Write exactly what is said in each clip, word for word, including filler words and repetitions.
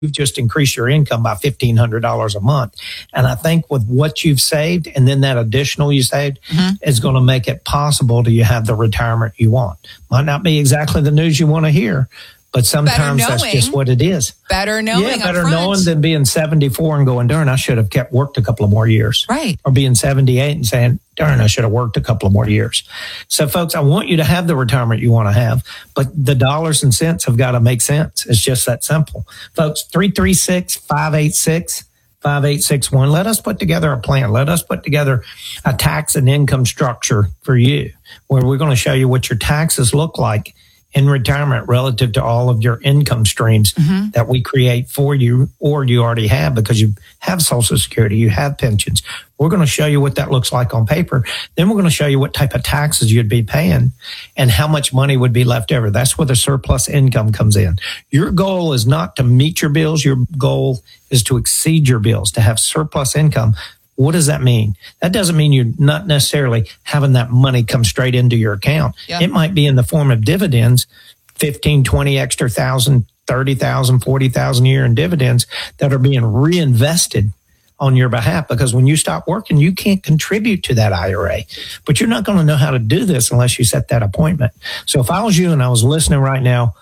you've just increased your income by fifteen hundred dollars a month. And I think with what you've saved and then that additional you saved mm-hmm. is going to make it possible to you have the retirement you want. Might not be exactly the news you want to hear, but sometimes that's just what it is. Better knowing. Yeah, better knowing than being seventy-four and going, darn, I should have kept worked a couple of more years. Right. Or being seventy-eight and saying, darn, I should have worked a couple of more years. So, folks, I want you to have the retirement you want to have, but the dollars and cents have got to make sense. It's just that simple. Folks, three three six, five eight six, five eight six one. Let us put together a plan. Let us put together a tax and income structure for you where we're going to show you what your taxes look like in retirement relative to all of your income streams mm-hmm. that we create for you or you already have because you have Social Security, you have pensions. We're going to show you what that looks like on paper. Then we're going to show you what type of taxes you'd be paying and how much money would be left over. That's where the surplus income comes in. Your goal is not to meet your bills. Your goal is to exceed your bills, to have surplus income. What does that mean? That doesn't mean you're not necessarily having that money come straight into your account. Yep. It might be in the form of dividends, fifteen, twenty extra thousand, thirty thousand, forty thousand a year in dividends that are being reinvested on your behalf. Because when you stop working, you can't contribute to that I R A. But you're not going to know how to do this unless you set that appointment. So if I was you and I was listening right now,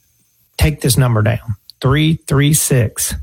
take this number down, three three six,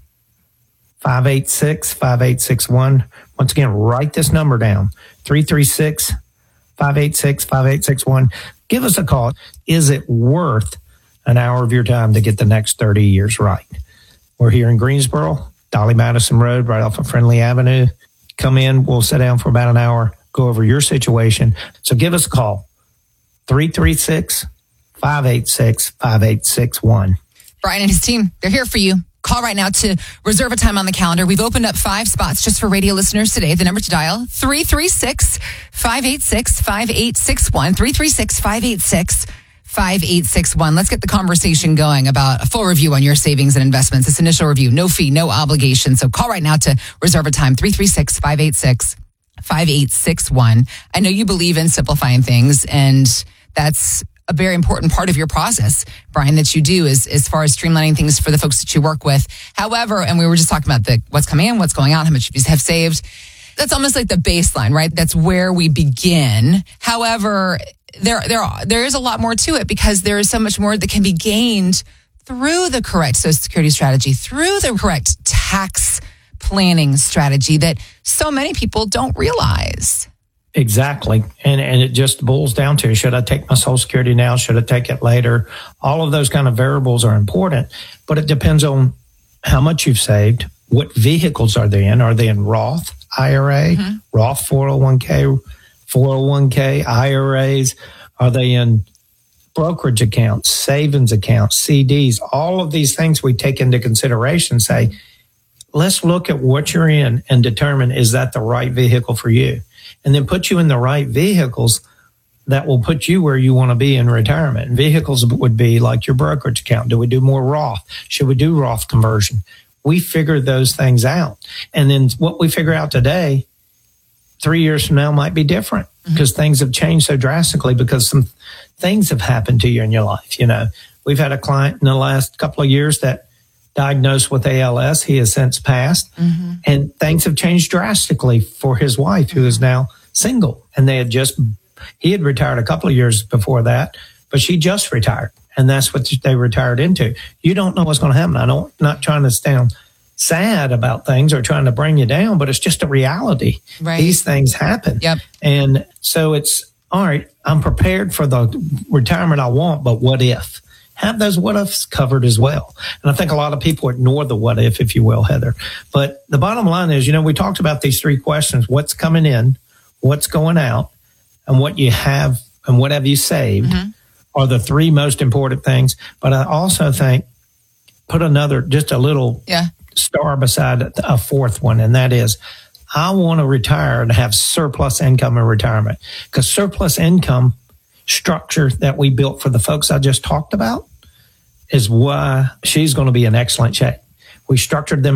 five eight six, five eight six one. Once again, write this number down, three three six, five eight six, five eight six one. Give us a call. Is it worth an hour of your time to get the next thirty years right? We're here in Greensboro, Dolly Madison Road, right off of Friendly Avenue. Come in. We'll sit down for about an hour, go over your situation. So give us a call, three three six, five eight six, five eight six one. Brian and his team, they're here for you. Call right now to reserve a time on the calendar. We've opened up five spots just for radio listeners today. The number to dial, three three six, five eight six, five eight six one, three three six, five eight six, five eight six one. Let's get the conversation going about a full review on your savings and investments. This initial review, no fee, no obligation. So call right now to reserve a time, three three six, five eight six, five eight six one. I know you believe in simplifying things, and that's a very important part of your process, Brian, that you do is as far as streamlining things for the folks that you work with. However, and we were just talking about the what's coming in, what's going out, how much you have saved. That's almost like the baseline, right? That's where we begin. However, there there there is a lot more to it because there is so much more that can be gained through the correct Social Security strategy, through the correct tax planning strategy that so many people don't realize. Exactly. And and it just boils down to, should I take my Social Security now? Should I take it later? All of those kind of variables are important, but it depends on how much you've saved. What vehicles are they in? Are they in Roth I R A, mm-hmm. Roth four oh one k, four oh one k, I R As? Are they in brokerage accounts, savings accounts, C Ds? All of these things we take into consideration, say, let's look at what you're in and determine, is that the right vehicle for you? And then put you in the right vehicles that will put you where you want to be in retirement. And vehicles would be like your brokerage account. Do we do more Roth? Should we do Roth conversion? We figure those things out. And then what we figure out today, three years from now might be different because mm-hmm. things have changed so drastically because some things have happened to you in your life. You know, we've had a client in the last couple of years that diagnosed with A L S. He has since passed, mm-hmm. and things have changed drastically for his wife, who mm-hmm. is now single. And they had just, he had retired a couple of years before that, but she just retired, and that's what they retired into. You don't know what's going to happen. I don't, not trying to sound sad about things or trying to bring you down, but it's just a reality. Right. These things happen. Yep. And so it's, all right, I'm prepared for the retirement I want, but what if? Have those what ifs covered as well. And I think a lot of people ignore the what if, if you will, Heather. But the bottom line is, you know, we talked about these three questions: what's coming in, what's going out, and what you have and what have you saved mm-hmm. are the three most important things. But I also think put another, just a little yeah. star beside a fourth one, and that is, I want to retire and have surplus income in retirement, because surplus income structure that we built for the folks I just talked about is why she's going to be in excellent shape. We structured them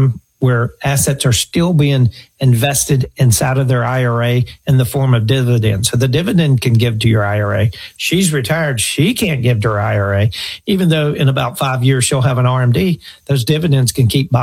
where assets are still being invested inside of their I R A in the form of dividends. So the dividend can give to your I R A. She's retired. She can't give to her I R A, even though in about five years she'll have an R M D. Those dividends can keep buying